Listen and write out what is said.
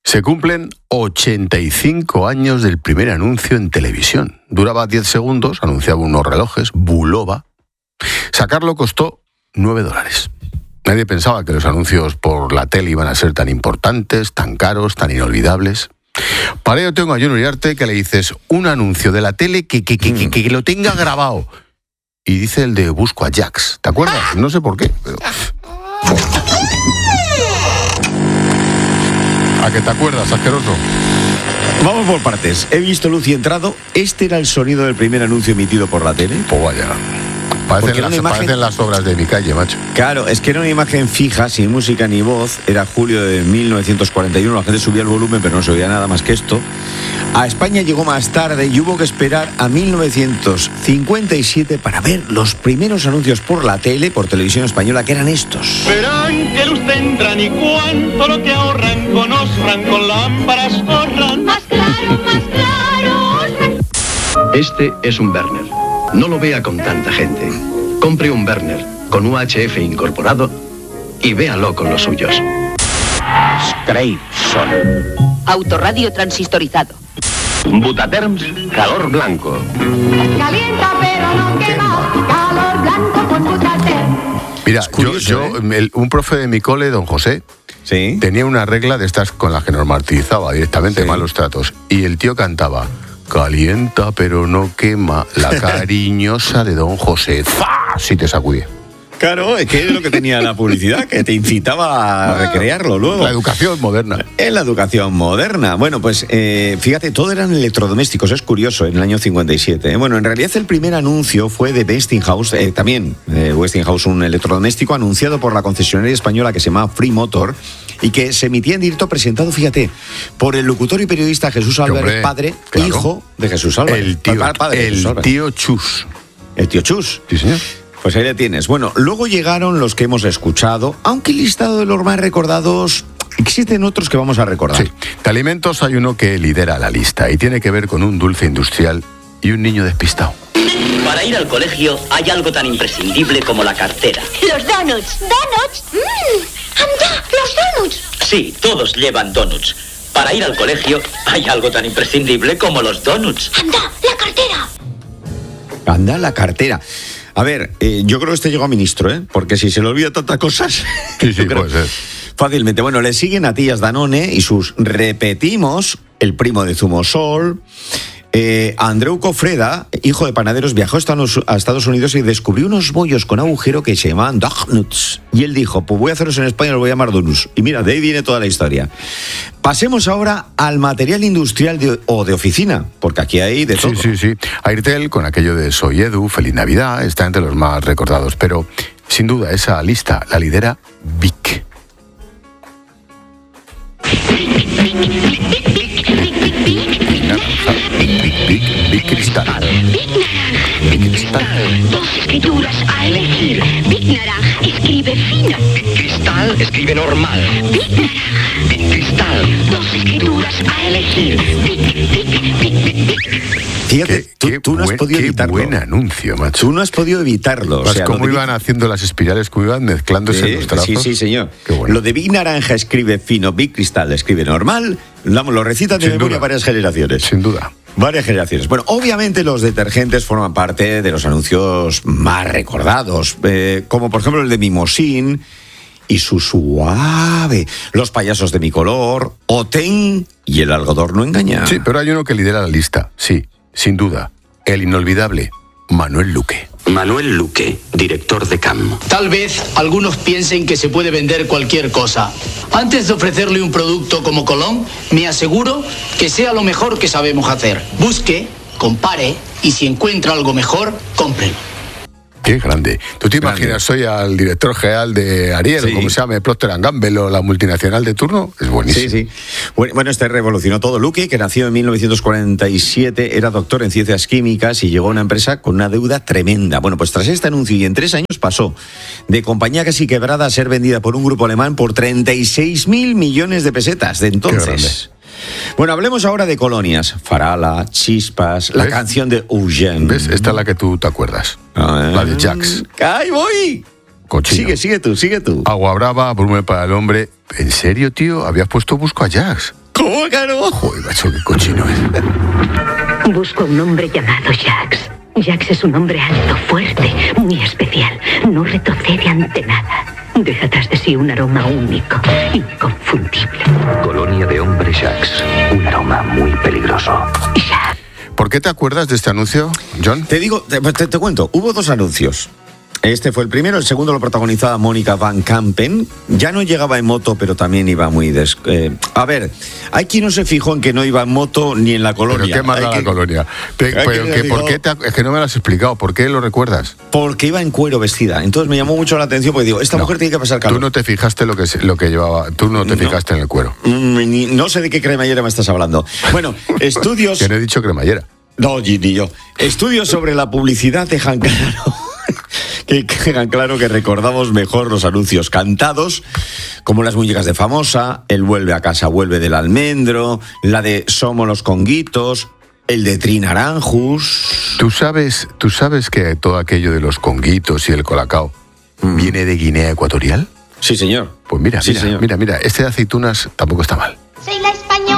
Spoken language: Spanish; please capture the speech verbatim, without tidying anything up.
Se cumplen ochenta y cinco años del primer anuncio en televisión. Duraba diez segundos, anunciaba unos relojes, Bulova. Sacarlo costó nueve dólares. Nadie pensaba que los anuncios por la tele iban a ser tan importantes, tan caros, tan inolvidables. Para ello tengo a Jon Uriarte, que le dices un anuncio de la tele que, que, que, que, que lo tenga grabado. Y dice el de Busco a Jax. ¿Te acuerdas? No sé por qué, pero... ¿A qué te acuerdas, asqueroso? Vamos por partes. He visto luz y entrado. ¿Este era el sonido del primer anuncio emitido por la tele? Pues vaya... Parecen las, imagen... parecen las obras de mi calle, macho. Claro, es que era una imagen fija, sin música ni voz. Era julio de mil novecientos cuarenta y uno. La gente subía el volumen, pero no se oía nada más que esto. A España llegó más tarde y hubo que esperar a mil novecientos cincuenta y siete para ver los primeros anuncios por la tele, por televisión española, que eran estos. Verán que luz tendrán y cuánto lo que ahorran con Osran, con lámparas ahorran. Más claro, más claro. Este es un Berner. No lo vea con tanta gente. Compre un Berner con U H F incorporado y véalo con los suyos. Scrayson. Autorradio transistorizado. Butaterms, calor blanco. Calienta pero no quema. Calor blanco con Butaterms. Mira, curioso, yo, yo ¿eh? el, un profe de mi cole, don José, ¿Sí? tenía una regla de estas con las que nos martirizaba directamente, Sí. malos tratos. Y el tío cantaba... Calienta pero no quema, la cariñosa de don José. ¡Fa! Si te sacudía. Claro, es que es lo que tenía la publicidad, que te incitaba a recrearlo luego. La educación moderna. En la educación moderna. Bueno, pues eh, fíjate, todo eran electrodomésticos, es curioso, en el año cincuenta y siete. ¿eh? Bueno, en realidad el primer anuncio fue de Westinghouse, eh, también eh, Westinghouse, un electrodoméstico anunciado por la concesionaria española que se llama Free Motor y que se emitía en directo, presentado, fíjate, por el locutor y periodista Jesús Álvarez, hombre, padre, claro. hijo de Jesús Álvarez. El tío, padre de Jesús el Álvarez. tío Chus. El tío Chus. Sí, señor. Pues ahí le tienes. Bueno, luego llegaron los que hemos escuchado, aunque el listado de los más recordados, existen otros que vamos a recordar. Sí, de alimentos hay uno que lidera la lista y tiene que ver con un dulce industrial y un niño despistado. Para ir al colegio hay algo tan imprescindible como la cartera. Los donuts. ¿Donuts? Mmm. Anda, los donuts. Sí, todos llevan donuts. Para ir al colegio hay algo tan imprescindible como los donuts. Anda, la cartera. Anda, la cartera. A ver, eh, yo creo que este llegó a ministro, ¿eh? Porque si se le olvida tantas cosas... Sí, sí, puede ser. Fácilmente. Bueno, le siguen a Tías Danone y sus repetimos, el primo de Zumosol. Eh, Andreu Cofreda, hijo de panaderos, viajó a Estados Unidos y descubrió unos bollos con agujero que se llamaban donuts. Y él dijo, pues voy a hacerlos en España, los voy a llamar donuts. Y mira, de ahí viene toda la historia. Pasemos ahora al material industrial de, o de oficina, porque aquí hay de todo. Sí, sí, sí. Airtel, con aquello de Soy Edu, Feliz Navidad, está entre los más recordados. Pero, sin duda, esa lista la lidera Vic. Vic, Vic Cristal. Vic Cristal. Dos escrituras a elegir. Vic Naranja escribe fino. Vic Cristal escribe normal. Vic Naranja. Vic Cristal. Dos escrituras a elegir. Vic, Vic, Vic, Vic, Vic. Fíjate, Qué, tú, qué tú no has buen, podido qué evitarlo. buen anuncio, macho. Tú no has podido evitarlo. O Pues sea, cómo lo de iban Vic... haciendo las espirales, cómo iban mezclándose Sí, en los trazos. sí, sí, señor. Qué bueno. Lo de Vic Naranja escribe fino, Vic Cristal escribe normal, vamos, lo recitan de Sin memoria duda. varias generaciones. Sin duda. Varias generaciones. Bueno, obviamente los detergentes forman parte de los anuncios más recordados, eh, como por ejemplo el de Mimosín y su suave, los payasos de mi color, Oten y el algodón no engaña. Sí, pero hay uno que lidera la lista, sí, sin duda. El inolvidable Manuel Luque. Manuel Luque, director de C A M. Tal vez algunos piensen que se puede vender cualquier cosa. Antes de ofrecerle un producto como Colón, me aseguro que sea lo mejor que sabemos hacer. Busque, compare y si encuentra algo mejor, cómprelo. Qué grande. ¿Tú te Grande. imaginas hoy al director general de Ariel, Sí. o como se llama, Procter and Gamble, o la multinacional de turno? Es buenísimo. Sí, sí. Bueno, bueno, este revolucionó todo. Luque, que nació en mil novecientos cuarenta y siete, era doctor en ciencias químicas y llegó a una empresa con una deuda tremenda. Bueno, pues tras este anuncio y en tres años pasó de compañía casi quebrada a ser vendida por un grupo alemán por treinta y seis mil millones de pesetas de entonces. Bueno, hablemos ahora de colonias. Farala, Chispas, la ¿Ves? canción de Eugène. ¿Ves? Esta es la que tú te acuerdas. Ah, La de Jax. ¡Ahí voy! Cochino. Sigue, sigue tú, sigue tú. Agua brava, volumen para el hombre. ¿En serio, tío? ¿Habías puesto Busco a Jax? ¿Cómo, Caro? Joder, macho, qué cochino es. Busco a un hombre llamado Jax. Jax es un hombre alto, fuerte, muy especial. No retrocede ante nada. Deja atrás de sí un aroma único, inconfundible. Colonia de hombres Jax. Un aroma muy peligroso. Jax. ¿Por qué te acuerdas de este anuncio, John? Te digo, te, te, te cuento, hubo dos anuncios. Este fue el primero, el segundo lo protagonizaba Mónica Van Campen. Ya no llegaba en moto, pero también iba muy... Des... Eh, a ver, hay quien no se fijó en que no iba en moto ni en la colonia. ¿Pero qué más da que... la colonia? Pe- pero que, ¿por qué te... Es que no me lo has explicado. ¿Por qué lo recuerdas? Porque iba en cuero vestida. Entonces me llamó mucho la atención porque digo, esta no, mujer tiene que pasar calor. Tú no te fijaste lo que, lo que llevaba... Tú no te no. fijaste en el cuero. Ni, no sé de qué cremallera me estás hablando. Bueno, estudios... Que no he dicho cremallera. No, ni yo. Estudios sobre la publicidad dejan claro... que quedan claro que recordamos mejor los anuncios cantados, como las muñecas de Famosa, el vuelve a casa, vuelve del almendro, la de Somos los Conguitos, el de Trinaranjus. ¿Tú sabes, tú sabes que todo aquello de los conguitos y el colacao mm. viene de Guinea Ecuatorial? Sí, señor. Pues mira, sí, mira, señor. mira, mira, este de aceitunas tampoco está mal. Soy la